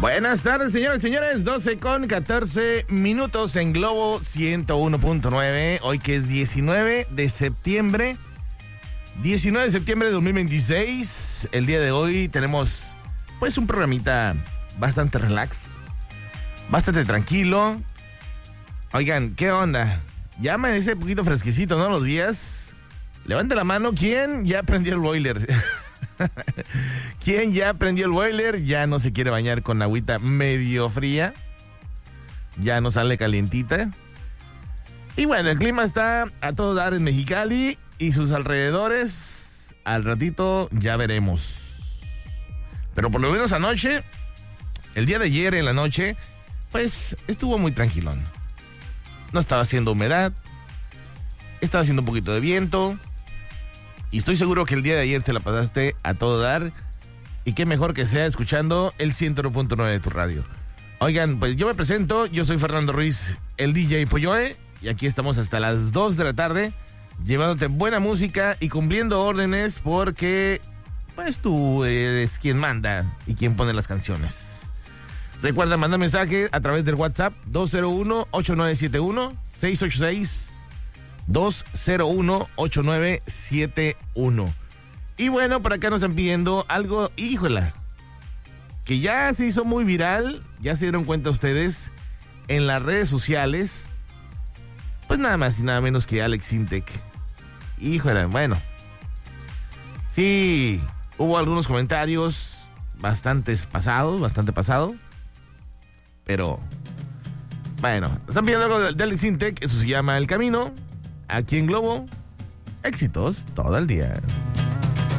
Buenas tardes, señoras y señores. 12:14 en Globo 101.9. Hoy que es 19 de septiembre. 19 de septiembre de 2026. El día de hoy tenemos pues un programita bastante relax, bastante tranquilo. Oigan, ¿qué onda? Ya amanece un poquito fresquecito, ¿no? Los días. Levante la mano, ¿quién ya prendió el boiler? ¿Quién ya prendió el boiler? Ya no se quiere bañar con agüita medio fría. Ya no sale calientita. Y bueno, el clima está a todo dar en Mexicali y sus alrededores. Al ratito ya veremos. Pero por lo menos anoche, el día de ayer en la noche, pues estuvo muy tranquilón. No estaba haciendo humedad. Estaba haciendo un poquito de viento. Y estoy seguro que el día de ayer te la pasaste a todo dar. Y qué mejor que sea escuchando el 101.9 de tu radio. Oigan, pues yo me presento. Yo soy Fernando Ruiz, el DJ Polloe. Y aquí estamos hasta las 2 de la tarde, llevándote buena música y cumpliendo órdenes, porque pues tú eres quien manda y quien pone las canciones. Recuerda mandar mensaje a través del WhatsApp 201-8971-686-201-8971. Y bueno, por acá nos están pidiendo algo, híjola, que ya se hizo muy viral, ya se dieron cuenta ustedes en las redes sociales. Pues nada más y nada menos que Alex Sintek. Híjole, bueno. Sí, hubo algunos comentarios bastante pasado. Pero, bueno, están pidiendo algo de Alex Sintek. Eso se llama El Camino. Aquí en Globo, éxitos todo el día.